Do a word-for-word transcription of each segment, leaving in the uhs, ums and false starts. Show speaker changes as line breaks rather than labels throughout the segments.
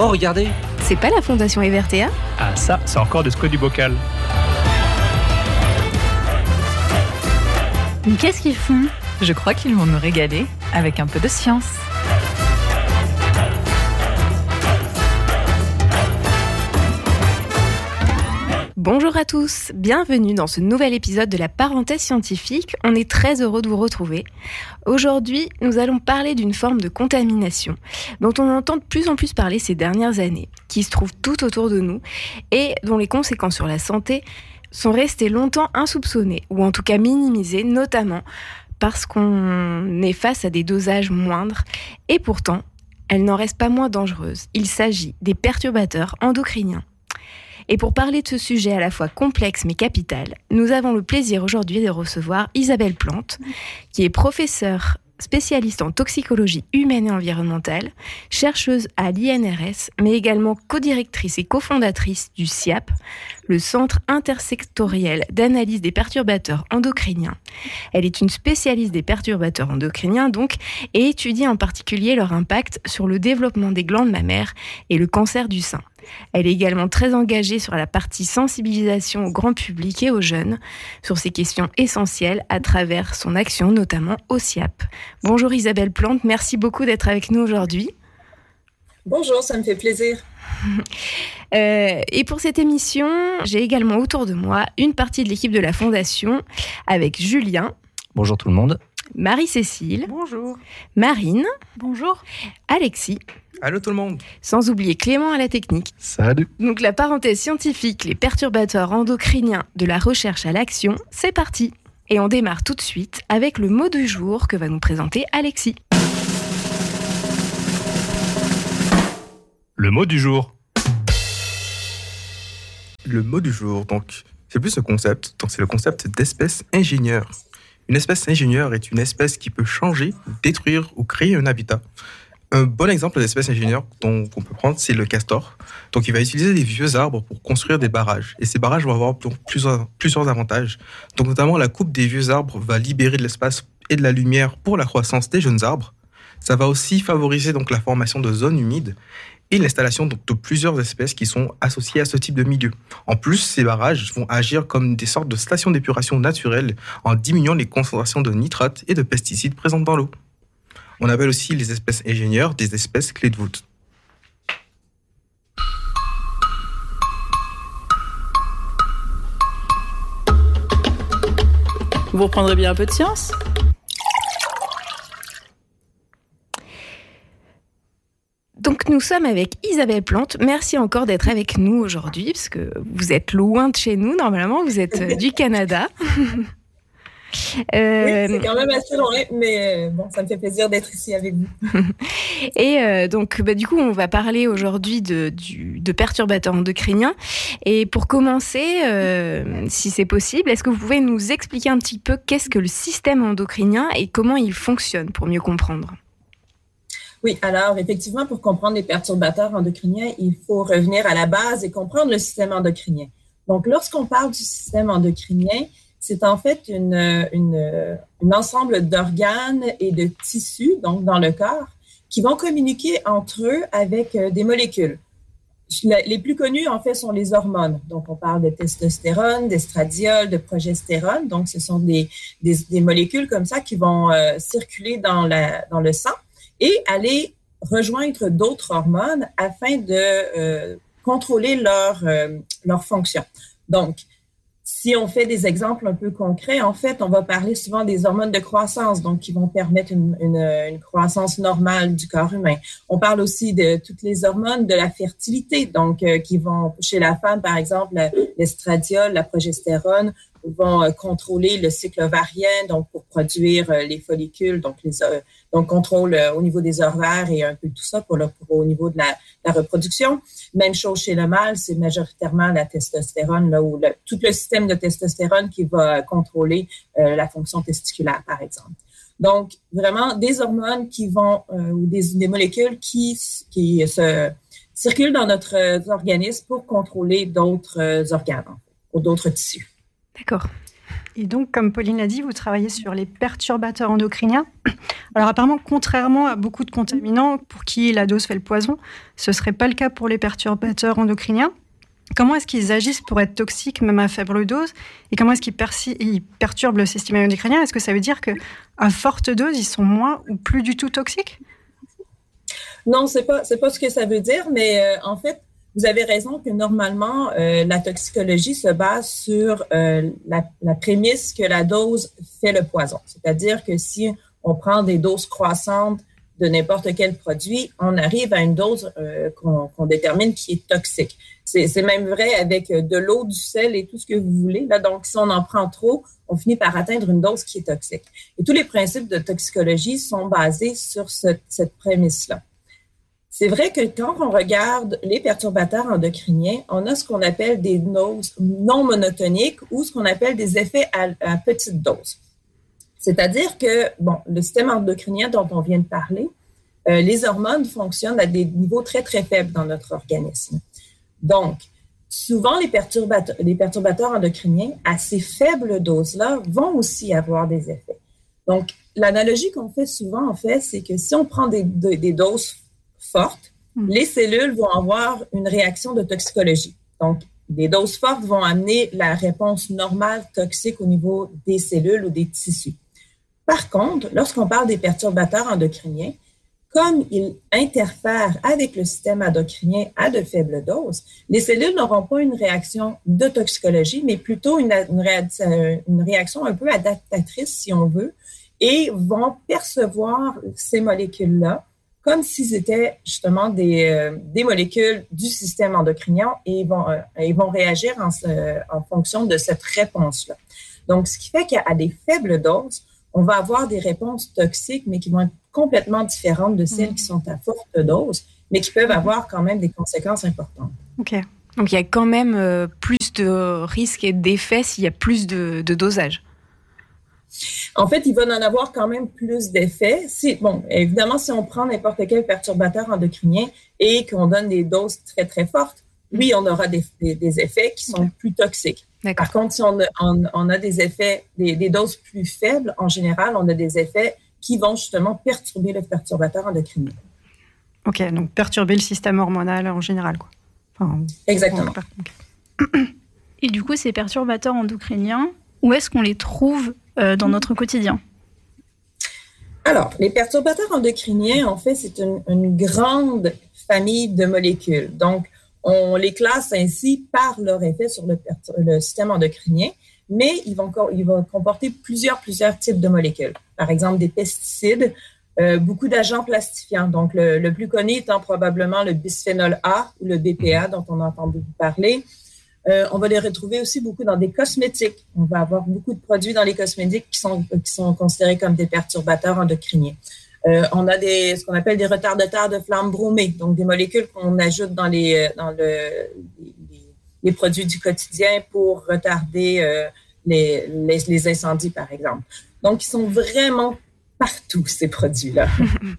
Oh, regardez!
C'est pas la Fondation Evertea?
Ah ça, c'est encore des scots du bocal.
Mais qu'est-ce qu'ils font? Je crois qu'ils vont nous régaler avec un peu de science.
Bonjour à tous, bienvenue dans ce nouvel épisode de la parenthèse scientifique. On est très heureux de vous retrouver. Aujourd'hui, nous allons parler d'une forme de contamination dont on entend de plus en plus parler ces dernières années, qui se trouve tout autour de nous et dont les conséquences sur la santé sont restées longtemps insoupçonnées, ou en tout cas minimisées, notamment parce qu'on est face à des dosages moindres. Et pourtant, elles n'en restent pas moins dangereuses. Il s'agit des perturbateurs endocriniens. Et pour parler de ce sujet à la fois complexe mais capital, nous avons le plaisir aujourd'hui de recevoir Isabelle Plante, qui est professeure spécialiste en toxicologie humaine et environnementale, chercheuse à l'I N R S, mais également codirectrice et cofondatrice du C I A P, le Centre intersectoriel d'analyse des perturbateurs endocriniens. Elle est une spécialiste des perturbateurs endocriniens, donc, et étudie en particulier leur impact sur le développement des glandes mammaires et le cancer du sein. Elle est également très engagée sur la partie sensibilisation au grand public et aux jeunes sur ces questions essentielles à travers son action, notamment au C I A P. Bonjour Isabelle Plante, merci beaucoup d'être avec nous aujourd'hui.
Bonjour, ça me fait plaisir.
Euh, et pour cette émission, j'ai également autour de moi une partie de l'équipe de la Fondation avec Julien.
Bonjour tout le monde.
Marie-Cécile.
Bonjour.
Marine.
Bonjour.
Alexis.
Allô tout le monde.
Sans oublier Clément à la technique.
Salut.
Donc la parenthèse scientifique, les perturbateurs endocriniens de la recherche à l'action, c'est parti. Et on démarre tout de suite avec le mot du jour que va nous présenter Alexis.
Le mot du jour.
Le mot du jour, donc, c'est plus ce concept, donc c'est le concept d'espèce ingénieure. Une espèce ingénieure est une espèce qui peut changer, détruire ou créer un habitat. Un bon exemple d'espèce ingénieure dont on peut prendre, c'est le castor. Donc, il va utiliser des vieux arbres pour construire des barrages. Et ces barrages vont avoir donc plusieurs, plusieurs avantages. Donc, notamment, la coupe des vieux arbres va libérer de l'espace et de la lumière pour la croissance des jeunes arbres. Ça va aussi favoriser donc la formation de zones humides et l'installation donc, de plusieurs espèces qui sont associées à ce type de milieu. En plus, ces barrages vont agir comme des sortes de stations d'épuration naturelles en diminuant les concentrations de nitrates et de pesticides présentes dans l'eau. On appelle aussi les espèces ingénieures des espèces clés de voûte.
Vous reprendrez bien un peu de science ?
Donc nous sommes avec Isabelle Plante. Merci encore d'être avec nous aujourd'hui, parce que vous êtes loin de chez nous, normalement, vous êtes du Canada.
Euh... Oui, c'est quand même assez loin, mais bon, ça me fait plaisir d'être ici avec vous.
Et euh, donc, bah, du coup, on va parler aujourd'hui de, du, de perturbateurs endocriniens. Et pour commencer, euh, si c'est possible, est-ce que vous pouvez nous expliquer un petit peu qu'est-ce que le système endocrinien et comment il fonctionne pour mieux comprendre ?
Oui, alors effectivement, pour comprendre les perturbateurs endocriniens, il faut revenir à la base et comprendre le système endocrinien. Donc, lorsqu'on parle du système endocrinien, c'est en fait une, une, un ensemble d'organes et de tissus, donc dans le corps, qui vont communiquer entre eux avec des molécules. Les plus connues, en fait, sont les hormones. Donc, on parle de testostérone, d'estradiol, de progestérone. Donc, ce sont des, des, des molécules comme ça qui vont euh, circuler dans, la, dans le sang et aller rejoindre d'autres hormones afin de euh, contrôler leur, euh, leur fonction. Donc, si on fait des exemples un peu concrets, en fait, on va parler souvent des hormones de croissance, donc qui vont permettre une, une, une croissance normale du corps humain. On parle aussi de toutes les hormones de la fertilité, donc euh, qui vont, chez la femme, par exemple, l'estradiol, la progestérone, vont euh, contrôler le cycle ovarien, donc pour produire euh, les follicules, donc les euh, donc contrôle euh, au niveau des ovaires et un peu tout ça pour, le, pour au niveau de la, la reproduction. Même chose chez le mâle, c'est majoritairement la testostérone, là où le, tout le système de testostérone qui va contrôler euh, la fonction testiculaire, par exemple. Donc, vraiment, des hormones qui vont, euh, ou des, des molécules qui, qui se circulent dans notre euh, organisme pour contrôler d'autres euh, organes, ou d'autres tissus.
D'accord.
Et donc, comme Pauline l'a dit, vous travaillez sur les perturbateurs endocriniens. Alors apparemment, contrairement à beaucoup de contaminants pour qui la dose fait le poison, ce ne serait pas le cas pour les perturbateurs endocriniens. Comment est-ce qu'ils agissent pour être toxiques même à faible dose? Et comment est-ce qu'ils, persi- ils perturbent le système endocrinien? Est-ce que ça veut dire qu'à forte dose, ils sont moins ou plus du tout toxiques?
Non, ce n'est pas, c'est pas ce que ça veut dire, mais euh, en fait, vous avez raison que normalement, euh, la toxicologie se base sur euh, la, la prémisse que la dose fait le poison. C'est-à-dire que si on prend des doses croissantes de n'importe quel produit, on arrive à une dose euh, qu'on, qu'on détermine qui est toxique. C'est, c'est même vrai avec de l'eau, du sel et tout ce que vous voulez. Là, donc, si on en prend trop, on finit par atteindre une dose qui est toxique. Et tous les principes de toxicologie sont basés sur ce, cette prémisse-là. C'est vrai que quand on regarde les perturbateurs endocriniens, on a ce qu'on appelle des doses non monotoniques ou ce qu'on appelle des effets à, à petite dose. C'est-à-dire que, bon, le système endocrinien dont on vient de parler, euh, les hormones fonctionnent à des niveaux très, très faibles dans notre organisme. Donc, souvent, les perturbateurs, les perturbateurs endocriniens, à ces faibles doses-là, vont aussi avoir des effets. Donc, l'analogie qu'on fait souvent, en fait, c'est que si on prend des, des, des doses fortes, mmh. les cellules vont avoir une réaction de toxicologie. Donc, des doses fortes vont amener la réponse normale toxique au niveau des cellules ou des tissus. Par contre, lorsqu'on parle des perturbateurs endocriniens, comme ils interfèrent avec le système endocrinien à de faibles doses, les cellules n'auront pas une réaction de toxicologie, mais plutôt une, une, réa- une réaction un peu adaptatrice, si on veut, et vont percevoir ces molécules-là comme s'ils étaient justement des, euh, des molécules du système endocrinien et ils vont, euh, ils vont réagir en, euh, en fonction de cette réponse-là. Donc, ce qui fait qu'à des faibles doses, on va avoir des réponses toxiques, mais qui vont être complètement différentes de celles mmh. qui sont à forte dose, mais qui peuvent avoir quand même des conséquences importantes.
OK. Donc, il y a quand même euh, plus de risques et d'effets s'il y a plus de, de dosage.
En fait, il va en avoir quand même plus d'effets. Si, bon, évidemment, si on prend n'importe quel perturbateur endocrinien et qu'on donne des doses très, très fortes, oui, on aura des, des, des effets qui sont plus toxiques.
D'accord.
Par contre, si on a, on, on a des effets, des, des doses plus faibles, en général, on a des effets qui vont justement perturber le perturbateur endocrinien.
OK, donc perturber le système hormonal en général, quoi. Enfin,
exactement.
Okay. Et du coup, ces perturbateurs endocriniens, où est-ce qu'on les trouve euh, dans notre quotidien?
Alors, les perturbateurs endocriniens, en fait, c'est une, une grande famille de molécules. Donc, on les classe ainsi par leur effet sur le, pertur- le système endocrinien, mais ils vont, ils vont comporter plusieurs, plusieurs types de molécules. Par exemple, des pesticides, euh, beaucoup d'agents plastifiants. Donc, le, le plus connu étant probablement le bisphénol A ou le B P A dont on a entendu parler. Euh, on va les retrouver aussi beaucoup dans des cosmétiques. On va avoir beaucoup de produits dans les cosmétiques qui sont, qui sont considérés comme des perturbateurs endocriniens. Euh, on a des, ce qu'on appelle des retardateurs de flamme bromée, donc des molécules qu'on ajoute dans les, dans le, les, les produits du quotidien pour retarder euh, les, les, les incendies, par exemple. Donc, ils sont vraiment partout, ces produits-là.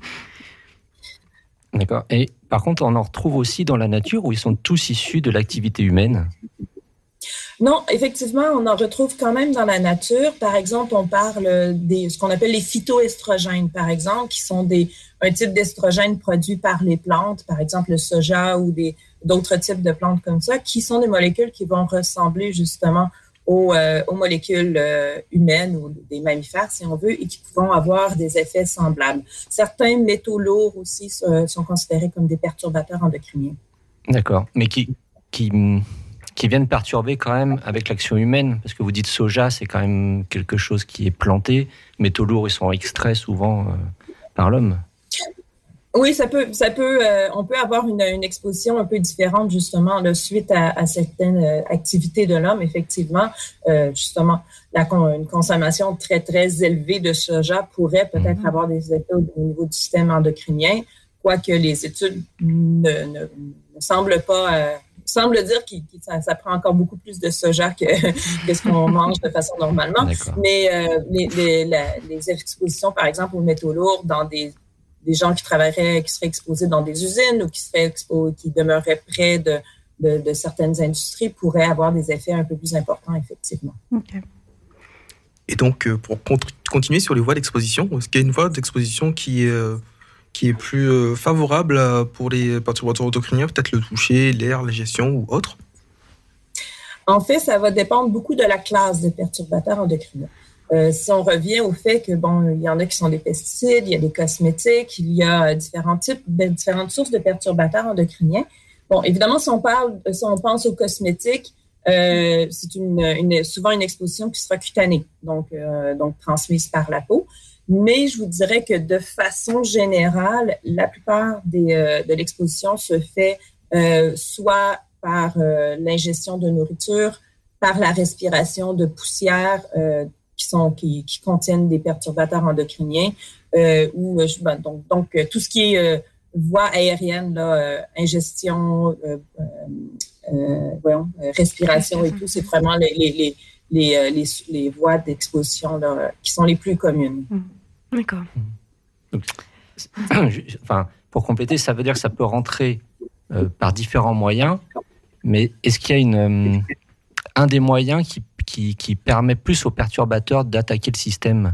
D'accord. Et par contre, on en retrouve aussi dans la nature où ils sont tous issus de l'activité humaine?
Non, effectivement, on en retrouve quand même dans la nature. Par exemple, on parle des ce qu'on appelle les phytoestrogènes, par exemple, qui sont des un type d'estrogène produit par les plantes, par exemple le soja ou des d'autres types de plantes comme ça, qui sont des molécules qui vont ressembler justement aux, euh, aux molécules euh, humaines ou des mammifères, si on veut, et qui vont avoir des effets semblables. Certains métaux lourds aussi euh, sont considérés comme des perturbateurs endocriniens.
D'accord, mais qui qui qui viennent perturber quand même avec l'action humaine, parce que vous dites soja, c'est quand même quelque chose qui est planté. Métaux lourds, ils sont extraits souvent euh, par l'homme.
Oui, ça peut, ça peut, euh, on peut avoir une, une exposition un peu différente justement là, suite à, à certaines euh, activités de l'homme. Effectivement, euh, justement, la une consommation très très élevée de soja pourrait peut-être mm-hmm. avoir des effets au, au niveau du système endocrinien, quoique les études ne, ne, ne semblent pas. Euh, semble dire que ça, ça prend encore beaucoup plus de soja que, que ce qu'on mange de façon normalement. D'accord. Mais euh, les, les, la, les expositions, par exemple, aux métaux lourds dans des, des gens qui travailleraient, qui seraient exposés dans des usines ou qui seraient expo, qui demeureraient près de, de, de certaines industries pourraient avoir des effets un peu plus importants, effectivement.
Okay.
Et donc, euh, pour cont- continuer sur les voies d'exposition, est-ce qu'il y a une voie d'exposition qui est, euh, qui est plus euh, favorable à- pour les perturbateurs endocriniens, peut-être le toucher, l'air, la gestion ou autre?
En fait, ça va dépendre beaucoup de la classe de perturbateurs endocriniens. Euh, si on revient au fait que, bon, il y en a qui sont des pesticides, il y a des cosmétiques, il y a différents types, de, différentes sources de perturbateurs endocriniens. Bon, évidemment, si on parle, si on pense aux cosmétiques, euh, c'est une, une, souvent une exposition qui sera cutanée, donc, euh, donc transmise par la peau. Mais je vous dirais que de façon générale, la plupart des, euh, de l'exposition se fait euh, soit par euh, l'ingestion de nourriture, par la respiration de poussière, euh, qui sont qui, qui contiennent des perturbateurs endocriniens euh, ou euh, ben, donc donc euh, tout ce qui est euh, voie aérienne là, euh, ingestion, euh, euh, voyons, euh, respiration et tout, c'est vraiment les les les les, les, les voies d'exposition là, qui sont les plus communes.
D'accord.
Donc, enfin, pour compléter, ça veut dire que ça peut rentrer euh, par différents moyens, mais est-ce qu'il y a une euh, un des moyens qui Qui, qui permet plus aux perturbateurs d'attaquer le système?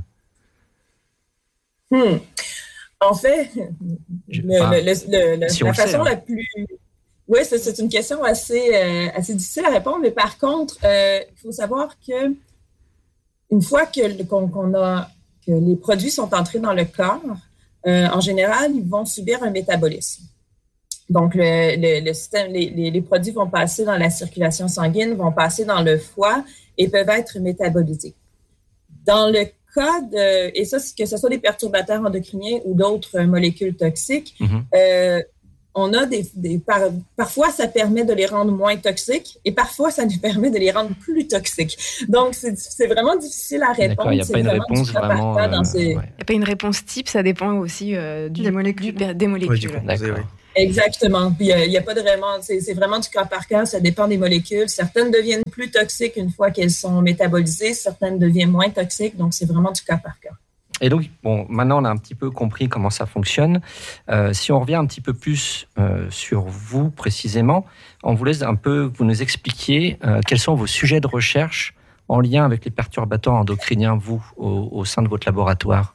Hmm. En fait,
Je,
le,
enfin,
le, le, le,
si
la
on
façon
sait, hein.
la plus... Oui, c'est, c'est une question assez, euh, assez difficile à répondre, mais par contre, euh, il faut savoir que une fois que, qu'on, qu'on a, que les produits sont entrés dans le corps, euh, en général, ils vont subir un métabolisme. Donc, le, le, le système, les, les, les produits vont passer dans la circulation sanguine, vont passer dans le foie et peuvent être métabolisés. Dans le cas de, et ça, que ce soit des perturbateurs endocriniens ou d'autres molécules toxiques, mm-hmm. euh, on a des, des par, parfois ça permet de les rendre moins toxiques et parfois ça nous permet de les rendre plus toxiques. Donc, c'est, c'est vraiment difficile à répondre.
Il n'y a pas une réponse vraiment.
Il
n'y
euh, ouais. a pas une réponse type, ça dépend aussi euh, du,
des molécules.
Du, des molécules.
Oui, d'accord.
Exactement. Puis il n'y a, a pas de vraiment, c'est, c'est vraiment du cas par cas, ça dépend des molécules. Certaines deviennent plus toxiques une fois qu'elles sont métabolisées, certaines deviennent moins toxiques, donc c'est vraiment du cas par cas.
Et donc, bon, maintenant on a un petit peu compris comment ça fonctionne. Euh, si on revient un petit peu plus euh, sur vous précisément, on vous laisse un peu, vous nous expliquiez euh, quels sont vos sujets de recherche en lien avec les perturbateurs endocriniens, vous, au, au sein de votre laboratoire.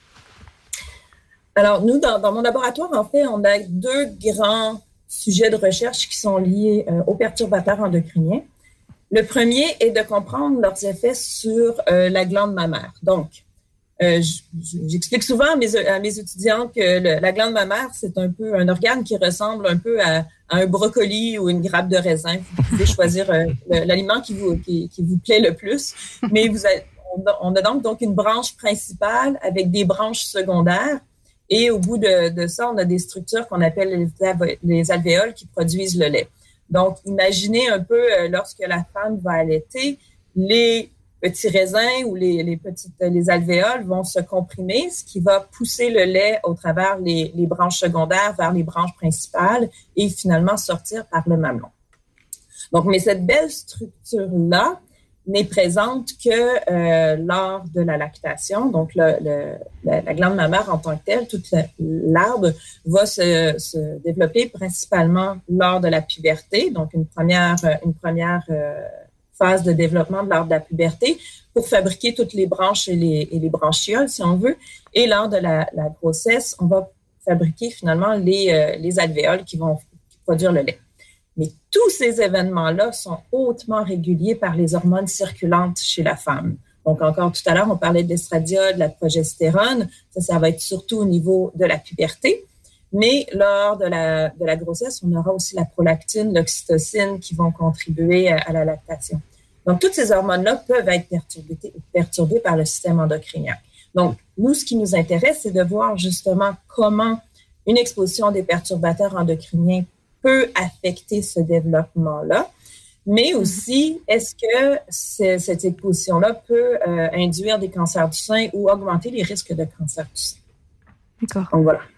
Alors, nous, dans, dans mon laboratoire, en fait, on a deux grands sujets de recherche qui sont liés euh, aux perturbateurs endocriniens. Le premier est de comprendre leurs effets sur euh, la glande mammaire. Donc, euh, j'explique souvent à mes, à mes étudiants que le, la glande mammaire, c'est un peu un organe qui ressemble un peu à, à un brocoli ou une grappe de raisin. Vous pouvez choisir euh, le, l'aliment qui vous, qui, qui vous plaît le plus, mais vous avez, on, a, on a donc, donc une branche principale avec des branches secondaires. Et au bout de, de ça, on a des structures qu'on appelle les, les alvéoles qui produisent le lait. Donc, imaginez un peu euh, lorsque la femme va allaiter, les petits raisins ou les, les petites les alvéoles vont se comprimer, ce qui va pousser le lait au travers les, les branches secondaires vers les branches principales et finalement sortir par le mamelon. Donc, mais cette belle structure-là n'est présente que euh, lors de la lactation. Donc, le, le, la, la glande mammaire en tant que telle, toute la, l'arbre va se, se développer principalement lors de la puberté, donc une première, une première euh, phase de développement de l'arbre de la puberté pour fabriquer toutes les branches et les, et les branchioles, si on veut. Et lors de la, la grossesse, on va fabriquer finalement les, euh, les alvéoles qui vont produire le lait. Mais tous ces événements-là sont hautement réguliers par les hormones circulantes chez la femme. Donc, encore tout à l'heure, on parlait de l'estradiol, de la progestérone. Ça, ça va être surtout au niveau de la puberté. Mais lors de la, de la grossesse, on aura aussi la prolactine, l'oxytocine qui vont contribuer à, à la lactation. Donc, toutes ces hormones-là peuvent être perturbées, perturbées par le système endocrinien. Donc, nous, ce qui nous intéresse, c'est de voir justement comment une exposition des perturbateurs endocriniens peut affecter ce développement-là, mais aussi, est-ce que c'est, cette exposition-là peut euh, induire des cancers du sein ou augmenter les risques de cancer du sein?
D'accord.
Donc, voilà.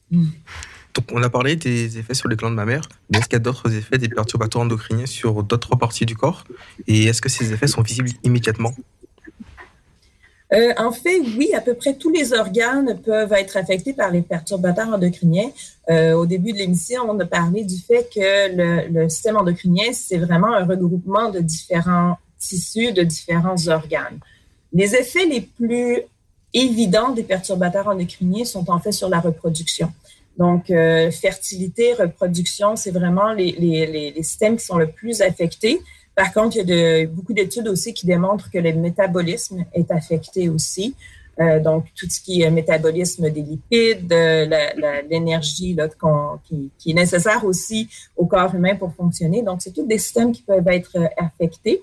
Donc, on a parlé des effets sur les glandes mammaires, mais est-ce qu'il y a d'autres effets des perturbateurs endocriniens sur d'autres parties du corps? Et est-ce que ces effets sont visibles immédiatement?
Euh, en fait, oui, à peu près tous les organes peuvent être affectés par les perturbateurs endocriniens. Euh, au début de l'émission, on a parlé du fait que le, le système endocrinien, c'est vraiment un regroupement de différents tissus, de différents organes. Les effets les plus évidents des perturbateurs endocriniens sont en fait sur la reproduction. Donc, euh, fertilité, reproduction, c'est vraiment les, les, les, les systèmes qui sont le plus affectés. Par contre, il y a de, beaucoup d'études aussi qui démontrent que le métabolisme est affecté aussi. Euh, donc, tout ce qui est métabolisme des lipides, la, la, l'énergie là, qu'on, qui, qui est nécessaire aussi au corps humain pour fonctionner. Donc, c'est tous des systèmes qui peuvent être affectés.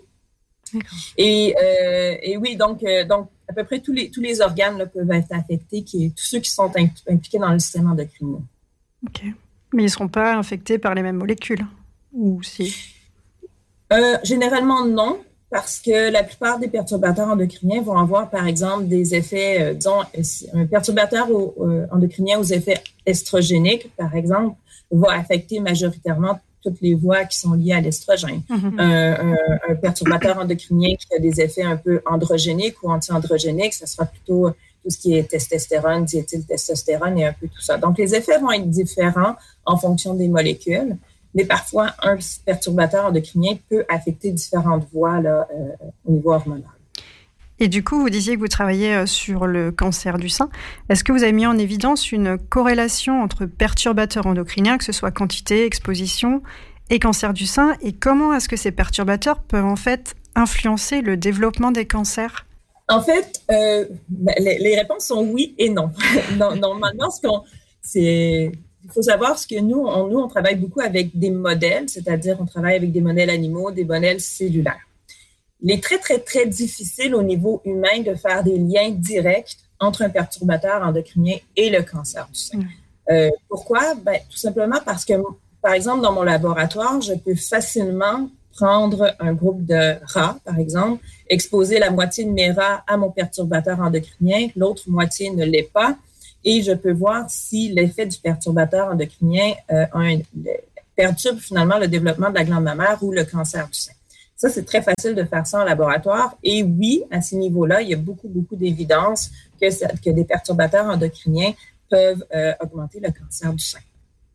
Et, euh, et oui, donc, euh, donc, à peu près tous les, tous les organes là, peuvent être affectés, qui, tous ceux qui sont impliqués dans le système endocrinien.
OK. Mais ils ne seront pas infectés par les mêmes molécules, ou si?
Euh, généralement, non, parce que la plupart des perturbateurs endocriniens vont avoir, par exemple, des effets, euh, disons, un perturbateur au, euh, endocrinien aux effets estrogéniques, par exemple, va affecter majoritairement toutes les voies qui sont liées à l'estrogène. Mm-hmm. Un, un, un perturbateur endocrinien qui a des effets un peu androgéniques ou anti-androgéniques, ça sera plutôt tout ce qui est testostérone, diéthyltestostérone et un peu tout ça. Donc, les effets vont être différents en fonction des molécules. Mais parfois, un perturbateur endocrinien peut affecter différentes voies là, euh, au niveau hormonal.
Et du coup, vous disiez que vous travaillez sur le cancer du sein. Est-ce que vous avez mis en évidence une corrélation entre perturbateurs endocriniens, que ce soit quantité, exposition, et cancer du sein? Et comment est-ce que ces perturbateurs peuvent en fait influencer le développement des cancers?
En fait, euh, les, les réponses sont oui et non. Normalement, ce qu'on, c'est... Il faut savoir ce que nous on, nous, on travaille beaucoup avec des modèles, c'est-à-dire on travaille avec des modèles animaux, des modèles cellulaires. Il est très, très, très difficile au niveau humain de faire des liens directs entre un perturbateur endocrinien et le cancer du sein. Mmh. Euh, pourquoi? Ben, tout simplement parce que, par exemple, dans mon laboratoire, je peux facilement prendre un groupe de rats, par exemple, exposer la moitié de mes rats à mon perturbateur endocrinien, l'autre moitié ne l'est pas. Et je peux voir si l'effet du perturbateur endocrinien euh, un, perturbe finalement le développement de la glande mammaire ou le cancer du sein. Ça, c'est très facile de faire ça en laboratoire. Et oui, à ce niveau-là, il y a beaucoup, beaucoup d'évidence que, ça, que des perturbateurs endocriniens peuvent euh, augmenter le cancer du sein.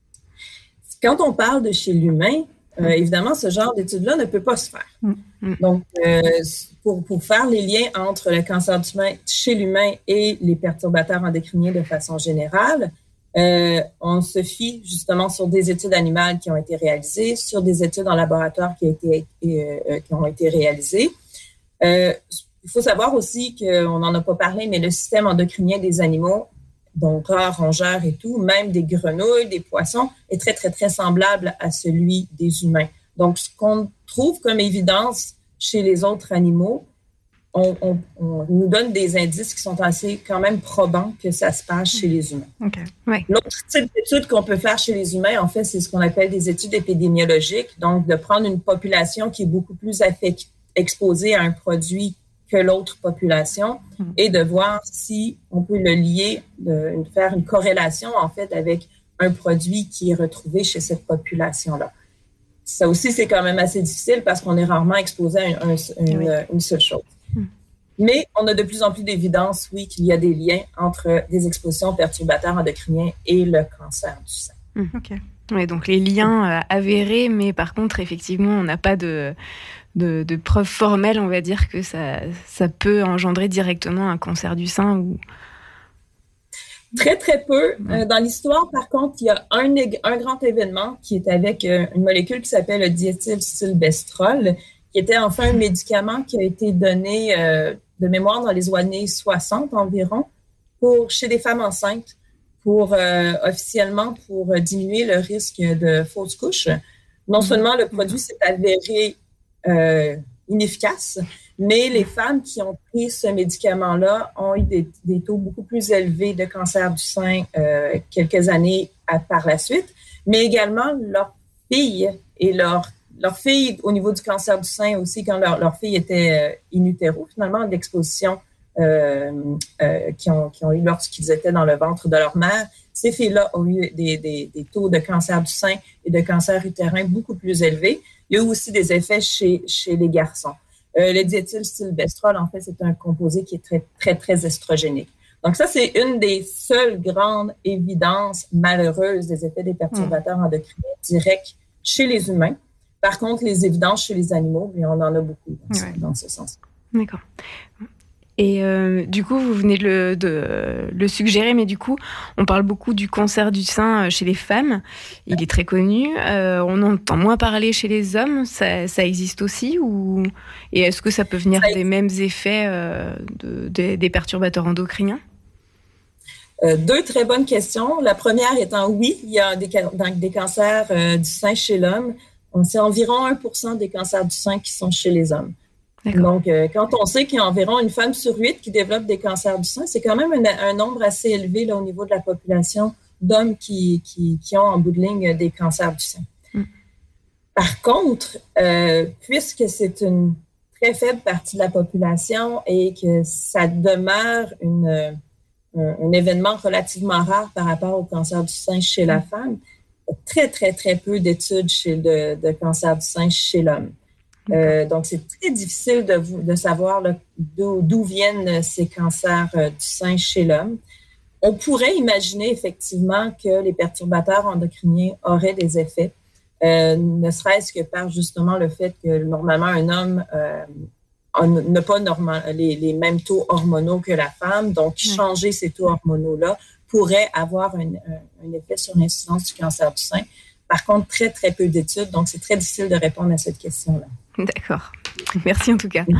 Quand on parle de chez l'humain, euh, évidemment, ce genre d'études-là ne peut pas se faire. Mm. Donc, euh, pour, pour faire les liens entre le cancer du sein chez l'humain et les perturbateurs endocriniens de façon générale, euh, on se fie justement sur des études animales qui ont été réalisées, sur des études en laboratoire qui, a été, euh, qui ont été réalisées. Euh, il faut savoir aussi qu'on n'en a pas parlé, mais le système endocrinien des animaux, donc rats, rongeurs et tout, même des grenouilles, des poissons, est très, très, très semblable à celui des humains. Donc, ce qu'on trouve comme évidence chez les autres animaux, on, on, on nous donne des indices qui sont assez quand même probants que ça se passe chez les humains.
Okay.
Ouais.
L'autre type d'études qu'on peut faire chez les humains, en fait, c'est ce qu'on appelle des études épidémiologiques, donc de prendre une population qui est beaucoup plus affect- exposée à un produit que l'autre population mmh. et de voir si on peut le lier, de faire une corrélation, en fait, avec un produit qui est retrouvé chez cette population-là. Ça aussi, c'est quand même assez difficile parce qu'on est rarement exposé à un, un, une, oui. une seule chose. Mmh. Mais on a de plus en plus d'évidence, oui, qu'il y a des liens entre des expositions aux perturbateurs endocriniens et le cancer du sein.
Mmh. OK. Oui, donc les liens euh, avérés, mais par contre, effectivement, on n'a pas de... De, de preuves formelles, on va dire que ça, ça peut engendrer directement un cancer du sein ou...
Très, très peu. Euh, dans l'histoire, par contre, il y a un, un grand événement qui est avec euh, une molécule qui s'appelle le diéthylstilbestrol, qui était enfin un médicament qui a été donné euh, de mémoire dans les années soixante environ pour, chez des femmes enceintes pour euh, officiellement pour diminuer le risque de fausse couche. Non seulement le produit s'est avéré Euh, inefficace, mais les femmes qui ont pris ce médicament-là ont eu des, des taux beaucoup plus élevés de cancer du sein euh, quelques années à, par la suite, mais également leurs filles et leurs leurs filles au niveau du cancer du sein aussi, quand leurs leur filles étaient euh, in utero, finalement, d'exposition euh, euh, qui ont, qui ont eu lorsqu'ils étaient dans le ventre de leur mère, ces filles-là ont eu des, des, des taux de cancer du sein et de cancer utérin beaucoup plus élevés. Il y a eu aussi des effets chez, chez les garçons. Euh, le diéthylstilbestrol, en fait, c'est un composé qui est très, très, très estrogénique. Donc ça, c'est une des seules grandes évidences malheureuses des effets des perturbateurs mmh. endocriniens directs chez les humains. Par contre, les évidences chez les animaux, bien, on en a beaucoup dans, ouais. ce, dans ce sens.
D'accord. Et euh, du coup, vous venez de le, de le suggérer, mais du coup, on parle beaucoup du cancer du sein chez les femmes. Il est très connu. Euh, on entend moins parler chez les hommes. Ça, ça existe aussi ou... Et est-ce que ça peut venir des mêmes effets euh, de, de, des perturbateurs endocriniens?
Euh, deux très bonnes questions. La première étant oui, il y a des, des cancers euh, du sein chez l'homme. On sait environ un pour cent des cancers du sein qui sont chez les hommes. D'accord. Donc, euh, quand on sait qu'il y a environ une femme sur huit qui développe des cancers du sein, c'est quand même un, un nombre assez élevé là, au niveau de la population d'hommes qui, qui, qui ont en bout de ligne des cancers du sein. Mm. Par contre, euh, puisque c'est une très faible partie de la population et que ça demeure une, un, un événement relativement rare par rapport au cancer du sein chez la femme, il y a très, très, très peu d'études chez de, de cancer du sein chez l'homme. Euh, donc, c'est très difficile de, de savoir là, d'où, d'où viennent ces cancers euh, du sein chez l'homme. On pourrait imaginer effectivement que les perturbateurs endocriniens auraient des effets, euh, ne serait-ce que par justement le fait que normalement un homme euh, n'a pas normal, les, les mêmes taux hormonaux que la femme, donc mmh. changer ces taux hormonaux-là pourrait avoir un, un, un effet sur l'incidence du cancer du sein. Par contre, très, très peu d'études, donc c'est très difficile de répondre à cette question-là.
D'accord. Merci en tout cas.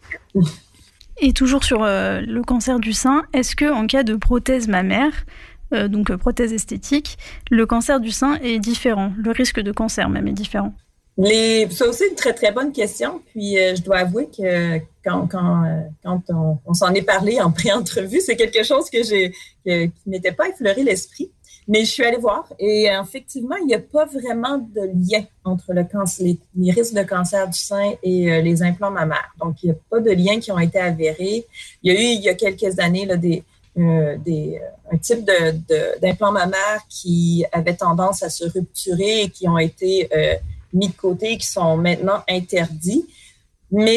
Et toujours sur euh, le cancer du sein, est-ce qu'en cas de prothèse mammaire, euh, donc euh, prothèse esthétique, le cancer du sein est différent? Le risque de cancer même est différent?
Les, c'est aussi une très, très bonne question. Puis, euh, je dois avouer que quand, quand, euh, quand on, on s'en est parlé en pré-entrevue, c'est quelque chose que j'ai, que, qui n'était pas effleuré l'esprit. Mais je suis allée voir et euh, effectivement, il n'y a pas vraiment de lien entre le cancer, les, les risques de cancer du sein et euh, les implants mammaires. Donc, il n'y a pas de liens qui ont été avérés. Il y a eu, il y a quelques années, là, des, euh, des, un type de, de, d'implants mammaires qui avaient tendance à se rupturer et qui ont été euh, mis de côté et qui sont maintenant interdits.